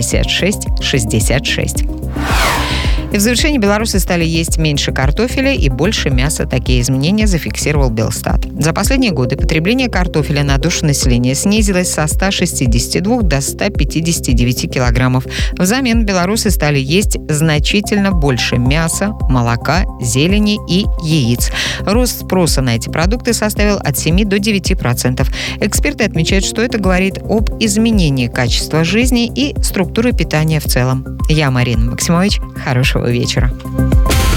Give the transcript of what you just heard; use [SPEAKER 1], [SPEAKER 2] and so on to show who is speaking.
[SPEAKER 1] 6666. И в завершении белорусы стали есть меньше картофеля и больше мяса. Такие изменения зафиксировал Белстат. За последние годы потребление картофеля на душу населения снизилось со 162 до 159 килограммов. Взамен белорусы стали есть значительно больше мяса, молока, зелени и яиц. Рост спроса на эти продукты составил от 7 до 9%. Эксперты отмечают, что это говорит об изменении качества жизни и структуры питания в целом. Я Марина Максимович. Хорошего вечера.